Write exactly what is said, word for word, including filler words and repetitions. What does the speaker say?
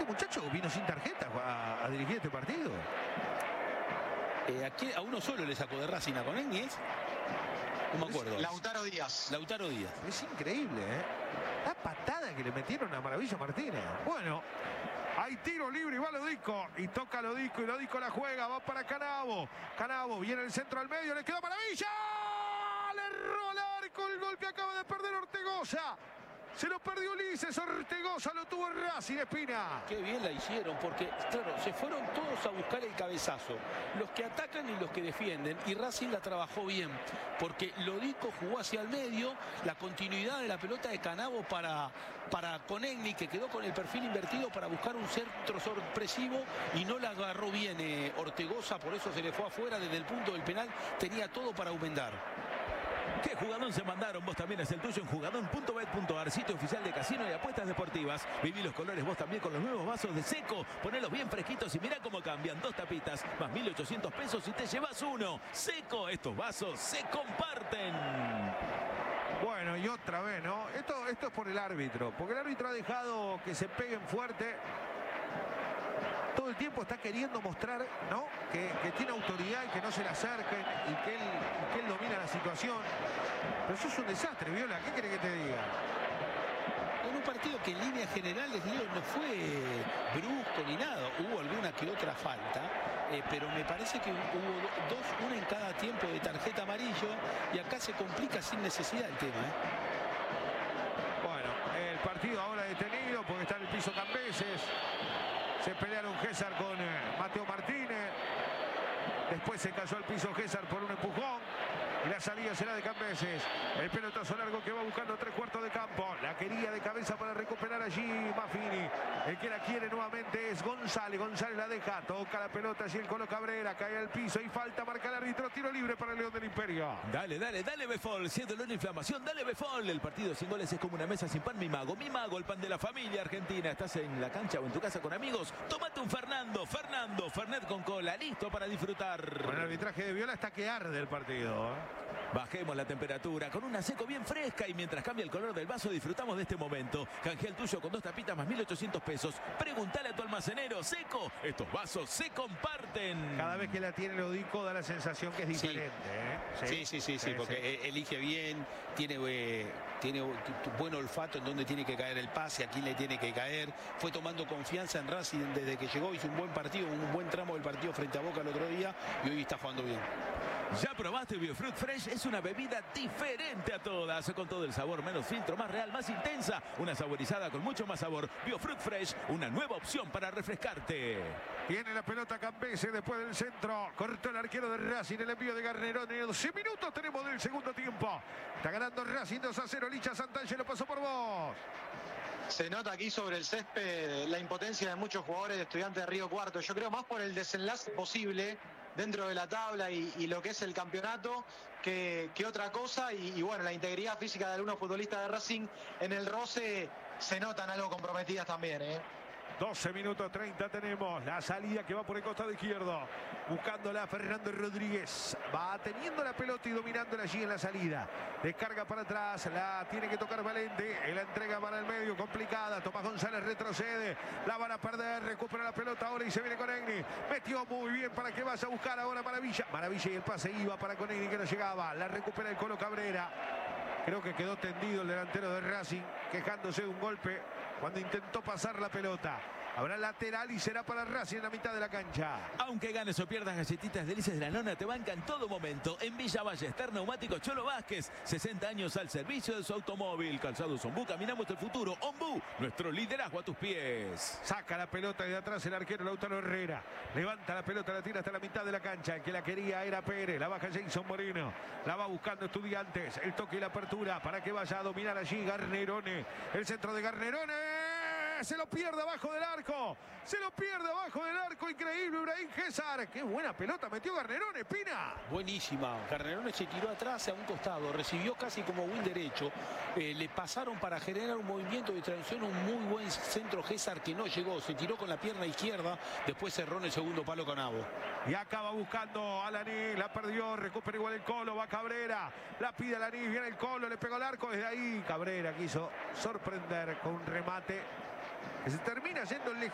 Este muchacho vino sin tarjeta a, a dirigir este partido. Eh, aquí a uno solo le sacó de Racing a Conegni. No me acuerdo. Lautaro Díaz. Lautaro Díaz. Es increíble, ¿eh? La patada que le metieron a Maravilla Martínez. Bueno, hay tiro libre y va Lodico. Y toca Lodico y Lodico la juega. Va para Canavo. Canavo viene el centro al medio. Le quedó Maravilla. Le erró al arco el gol que acaba de perder Ortegoza. Se lo perdió Ulises, Ortegoza lo tuvo en Racing, Espina. Qué bien la hicieron, porque, claro, se fueron todos a buscar el cabezazo. Los que atacan y los que defienden. Y Racing la trabajó bien, porque Lodico jugó hacia el medio. La continuidad de la pelota de Canavo para, para Conegni, que quedó con el perfil invertido para buscar un centro sorpresivo. Y no la agarró bien eh, Ortegoza, por eso se le fue afuera desde el punto del penal. Tenía todo para aumentar. ¿Qué jugadón se mandaron? Vos también es el tuyo en jugadón punto bet punto ar, sitio oficial de casino y apuestas deportivas. Viví los colores vos también con los nuevos vasos de Seco. Ponelos bien fresquitos y mirá cómo cambian. Dos tapitas más mil ochocientos pesos y te llevas uno. Seco, estos vasos se comparten. Bueno, y otra vez, ¿no? Esto, esto es por el árbitro, porque el árbitro ha dejado que se peguen fuerte. Todo el tiempo está queriendo mostrar, ¿no? Que, que tiene autoridad y que no se le acerquen y que, él, y que él domina la situación. Pero eso es un desastre, Viola. ¿Qué quiere que te diga? En un partido que en líneas generales, Leo, no fue brusco ni nada. Hubo alguna que otra falta, eh, pero me parece que hubo dos, una en cada tiempo de tarjeta amarillo, y acá se complica sin necesidad el tema, ¿eh? Bueno, el partido ahora detenido porque está en el piso Cambeses. Se pelearon Gésar con eh, Mateo Martínez. Después se cayó al piso Gésar por un empujón. Y la salida será de Cambeses. El pelotazo largo que va buscando tres cuartos de campo. La quería de cabeza para recuperar allí Maffini. El que la quiere nuevamente es González. González la deja. Toca la pelota allí el Colo Cabrera. Cae al piso y falta. Marca el árbitro. Tiro libre para el León del Imperio. Dale, dale, dale Befol. Siendo dolor e inflamación, dale Befol. El partido sin goles es como una mesa sin pan, mi mago. Mi mago, el pan de la familia argentina. Estás en la cancha o en tu casa con amigos. Tómate un Fernando. Fernando. Fernet con cola. Listo para disfrutar. Con el arbitraje de Viola hasta que arde el partido, ¿eh? Bajemos la temperatura con una Seco bien fresca y mientras cambia el color del vaso disfrutamos de este momento. Canjea el tuyo con dos tapitas más mil ochocientos pesos. Preguntale a tu almacenero. Seco, estos vasos se comparten. Cada vez que la tiene Lodico da la sensación que es diferente, sí. ¿eh? Sí, sí, sí, sí, sí, porque sí. Elige bien, tiene, eh, tiene buen olfato en dónde tiene que caer el pase, a quién le tiene que caer. Fue tomando confianza en Racing desde que llegó, hizo un buen partido, un buen tramo del partido frente a Boca el otro día y hoy está jugando bien. ¿Ya probaste Biofruit Fresh? Es una bebida diferente a todas, con todo el sabor, menos filtro, más real, más intensa. Una saborizada con mucho más sabor. Biofruit Fresh, una nueva opción para refrescarte. Tiene la pelota Cambeses después del centro. Cortó el arquero de Racing, el envío de Garnerón. En doce minutos tenemos del segundo tiempo. Está ganando Racing dos a cero. Licha Santangelo pasó por vos. Se nota aquí sobre el césped la impotencia de muchos jugadores de Estudiantes de Río Cuarto. Yo creo más por el desenlace posible dentro de la tabla y, y lo que es el campeonato que, que otra cosa. Y, y bueno, la integridad física de algunos futbolistas de Racing en el roce se notan algo comprometidas también, ¿eh? doce minutos treinta tenemos. La salida que va por el costado izquierdo. Buscándola Fernando Rodríguez. Va teniendo la pelota y dominándola allí en la salida. Descarga para atrás. La tiene que tocar Valente. La entrega para el medio. Complicada. Tomás González retrocede. La van a perder. Recupera la pelota ahora y se viene Conegni. Metió muy bien para que vaya a buscar ahora Maravilla. Maravilla y el pase iba para Conegni que no llegaba. La recupera el Colo Cabrera. Creo que quedó tendido el delantero de Racing, quejándose de un golpe cuando intentó pasar la pelota. Habrá lateral y será para Racing en la mitad de la cancha. Aunque ganes o pierdas, Galletitas Delicias de la Nona te bancan en todo momento. En Villa Ballester, Neumático Cholo Vázquez. sesenta años al servicio de su automóvil. Calzados Ombú, caminamos el futuro. Ombú, nuestro liderazgo a tus pies. Saca la pelota de atrás el arquero Lautaro Herrera. Levanta la pelota, la tira hasta la mitad de la cancha. El que la quería era Pérez. La baja Jason Moreno. La va buscando Estudiantes. El toque y la apertura para que vaya a dominar allí Garnerone. El centro de Garnerone. Se lo pierde abajo del arco. Se lo pierde abajo del arco. Increíble, Ibrahim Gésar. Qué buena pelota metió Garnerone, Espina. Buenísima. Garnerone se tiró atrás a un costado. Recibió casi como win derecho. Eh, le pasaron para generar un movimiento de transición. Un muy buen centro Gésar que no llegó. Se tiró con la pierna izquierda. Después cerró en el segundo palo Canavo. Y acaba buscando a Lanís. La perdió. Recupera igual el Colo. Va Cabrera. La pide a Lanís. Viene el Colo. Le pegó el arco. Desde ahí Cabrera quiso sorprender con un remate que se termina yendo el